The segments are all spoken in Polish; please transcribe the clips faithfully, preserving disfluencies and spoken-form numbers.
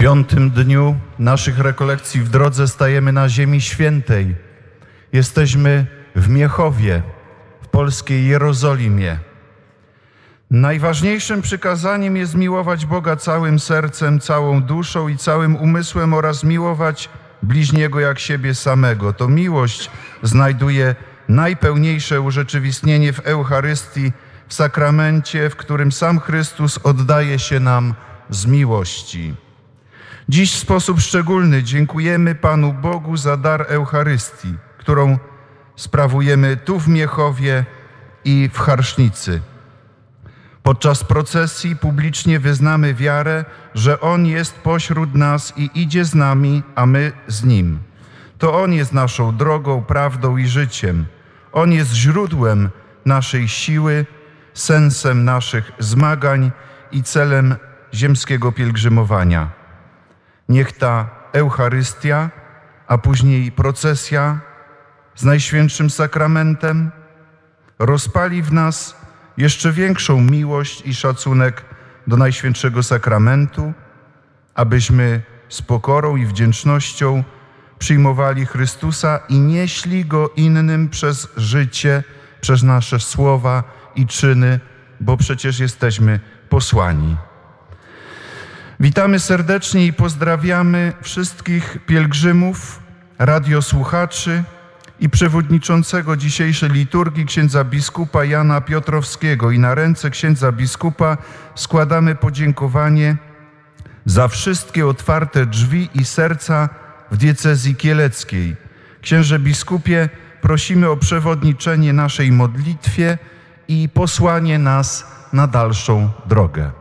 piątym dniu naszych rekolekcji w drodze stajemy na ziemi świętej. Jesteśmy w Miechowie, w polskiej Jerozolimie. Najważniejszym przykazaniem jest miłować Boga całym sercem, całą duszą i całym umysłem oraz miłować bliźniego jak siebie samego. To miłość znajduje najpełniejsze urzeczywistnienie w Eucharystii, w sakramencie, w którym sam Chrystus oddaje się nam z miłości. Dziś w sposób szczególny dziękujemy Panu Bogu za dar Eucharystii, którą sprawujemy tu w Miechowie i w Harsznicy. Podczas procesji publicznie wyznamy wiarę, że On jest pośród nas i idzie z nami, a my z Nim. To On jest naszą drogą, prawdą i życiem. On jest źródłem naszej siły, sensem naszych zmagań i celem ziemskiego pielgrzymowania. Niech ta Eucharystia, a później procesja z Najświętszym Sakramentem rozpali w nas jeszcze większą miłość i szacunek do Najświętszego Sakramentu, abyśmy z pokorą i wdzięcznością przyjmowali Chrystusa i nieśli Go innym przez życie, przez nasze słowa i czyny, bo przecież jesteśmy posłani. Witamy serdecznie i pozdrawiamy wszystkich pielgrzymów, radiosłuchaczy i przewodniczącego dzisiejszej liturgii księdza biskupa Jana Piotrowskiego. I na ręce księdza biskupa składamy podziękowanie za wszystkie otwarte drzwi i serca w diecezji kieleckiej. Księże biskupie, prosimy o przewodniczenie naszej modlitwie i posłanie nas na dalszą drogę.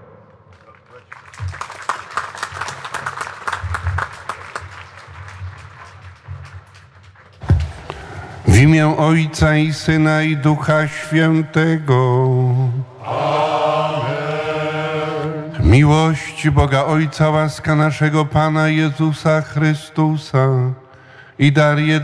W imię Ojca i Syna i Ducha Świętego. Amen. Miłość Boga Ojca, łaska naszego Pana Jezusa Chrystusa i dar